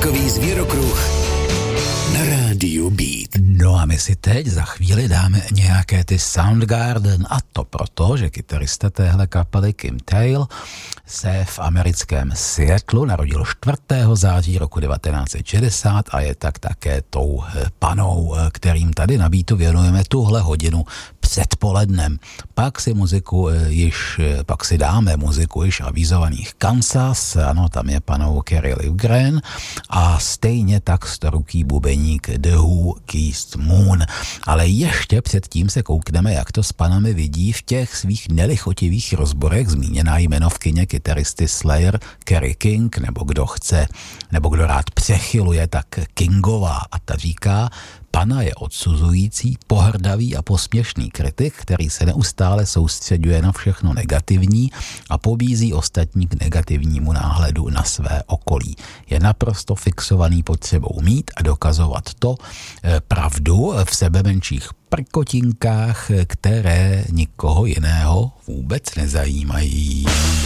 Zvukový zvěrokruh na rádiu Beat. No a my si teď za chvíli dáme nějaké ty Soundgarden, a to proto, že kytarista téhle kapely Kim Thayil se v americkém Seattlu narodil 4. září roku 1960 a je tak také tou panou, kterým tady na Beatu věnujeme tuhle hodinu předpolednem. Pak si dáme muziku již avizovaných Kansas, ano, tam je panou Kerry Livgren, a stejně tak storuký bubeník The Who, Keith Moon. Ale ještě předtím se koukneme, jak to s panami vidí v těch svých nelichotivých rozborech zmíněná jmenovkyně kytaristy Slayer Kerry King, nebo kdo rád přechyluje, tak Kingová, a ta říká: pana je odsuzující, pohrdavý a posměšný kritik, který se neustále soustředuje na všechno negativní a pobízí ostatní k negativnímu náhledu na své okolí. Je naprosto fixovaný potřebou mít a dokazovat pravdu v sebemenších prkotinkách, které nikoho jiného vůbec nezajímají.